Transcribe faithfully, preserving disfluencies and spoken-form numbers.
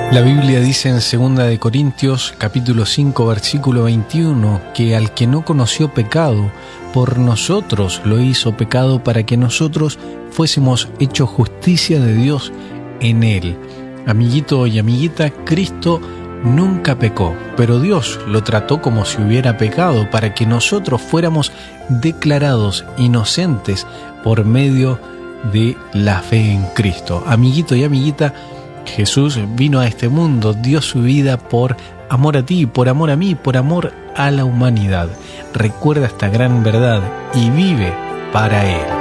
La Biblia dice en segunda de Corintios, capítulo cinco, versículo veintiuno, que al que no conoció pecado, por nosotros lo hizo pecado para que nosotros fuésemos hechos justicia de Dios en él. Amiguito y amiguita, Cristo nunca pecó, pero Dios lo trató como si hubiera pecado para que nosotros fuéramos declarados inocentes por medio de la fe en Cristo. Amiguito y amiguita, Jesús vino a este mundo, dio su vida por amor a ti, por amor a mí, por amor a la humanidad. Recuerda esta gran verdad y vive para Él.